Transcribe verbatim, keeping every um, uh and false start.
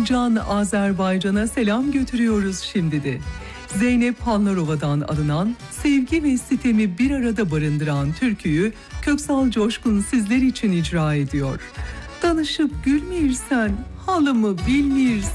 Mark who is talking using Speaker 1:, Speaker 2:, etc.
Speaker 1: Can Azerbaycan'a selam götürüyoruz şimdi de. Zeynep Hanlarova'dan alınan sevgi ve sitemi bir arada barındıran türküyü Köksal Coşkun sizler için icra ediyor. Danışıp gülmeyirsen halımı bilmeyirsen.